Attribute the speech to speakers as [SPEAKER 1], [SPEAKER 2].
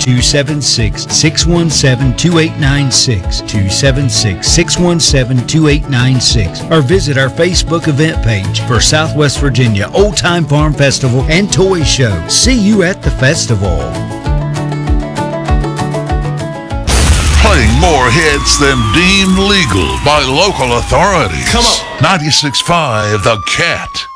[SPEAKER 1] 276-617-2896, 276-617-2896, or visit our Facebook event page for Southwest Virginia Old Time Farm Festival and Toy Show. See you at the festival.
[SPEAKER 2] Playing more hits than deemed legal by local authorities.
[SPEAKER 3] Come on.
[SPEAKER 2] 96.5 The Cat.